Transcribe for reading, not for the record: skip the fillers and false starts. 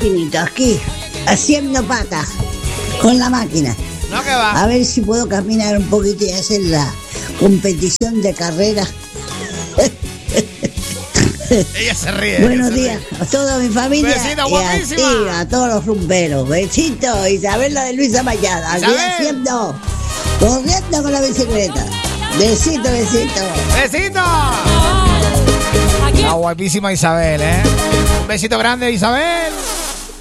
maquinita, aquí, haciendo patas con la máquina. No, que va. A ver si puedo caminar un poquito y hacer la competición de carrera. Ella se ríe. Buenos días a toda mi familia. Besito, y guapísima. a ti, a todos los rumberos. Besito, Isabel la de Luisa Mayada. Aquí Isabel. haciendo, corriendo con la bicicleta. Besito, besito. ¡Besito! La guapísima Isabel, ¿eh? Un besito grande, Isabel.